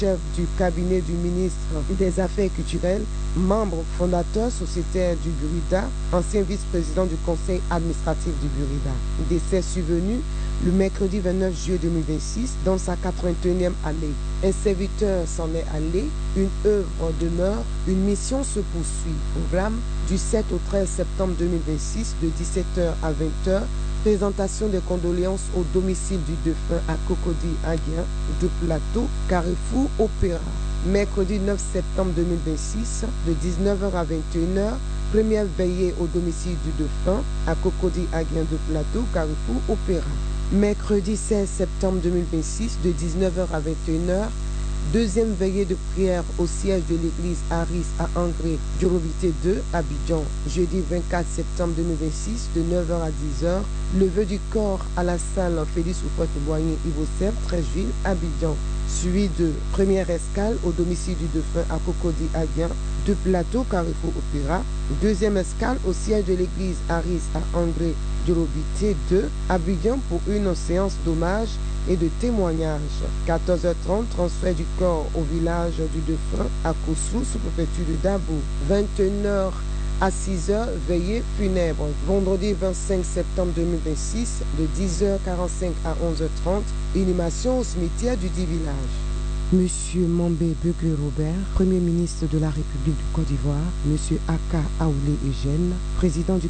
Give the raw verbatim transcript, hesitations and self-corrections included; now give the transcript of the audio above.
chef du cabinet du ministre des Affaires culturelles, membre fondateur sociétaire du Burida, ancien vice-président du conseil administratif du Burida. Décès survenu le mercredi vingt-neuf juillet deux mille vingt-six dans sa quatre-vingt-unième année. Un serviteur s'en est allé, une œuvre demeure, une mission se poursuit. Programme du sept au treize septembre deux mille vingt-six de dix-sept heures à vingt heures. Présentation des condoléances au domicile du défunt à Cocody-Aguien de Plateau, Carrefour Opéra. Mercredi neuf septembre deux mille vingt-six de dix-neuf heures à vingt et une heures. Première veillée au domicile du défunt à Cocody-Aguien de Plateau, Carrefour Opéra. Mercredi seize septembre deux mille vingt-six de dix-neuf heures à vingt et une heures. Deuxième veillée de prière au siège de l'église Aris à Angré, Djorobité deux, Abidjan. Jeudi vingt-quatre septembre deux mille vingt-six de neuf heures à dix heures. Levée du corps à la salle Félix Houphouët-Boigny, Ivosèvres, Treichville, Abidjan. Suivi de première escale au domicile du défunt à Cocody-Aguien de Plateau, Carrefour Opéra. Deuxième escale au siège de l'église Aris à Angré, Djorobité deux, Abidjan pour une séance d'hommage et de témoignages. quatorze heures trente, transfert du corps au village du défunt à Koussou, sous-préfecture de Dabo. vingt et une heures à six heures, veillée funèbre. Vendredi vingt-cinq septembre deux mille vingt-six, de dix heures quarante-cinq à onze heures trente, inhumation au cimetière du dit village. Monsieur Mambé Begley Robert, Premier ministre de la République du Côte d'Ivoire, Monsieur Aka Aoulé Eugène, président du